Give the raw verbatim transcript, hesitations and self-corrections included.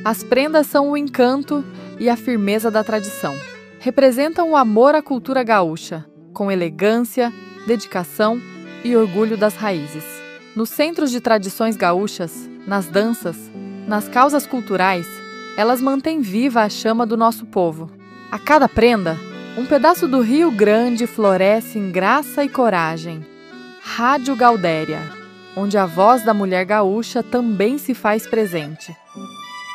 As prendas são o encanto e a firmeza da tradição. Representam o amor à cultura gaúcha, com elegância, dedicação e orgulho das raízes. Nos centros de tradições gaúchas, nas danças, nas causas culturais, elas mantêm viva a chama do nosso povo. A cada prenda, um pedaço do Rio Grande floresce em graça e coragem. Rádio Gaudéria, onde a voz da mulher gaúcha também se faz presente.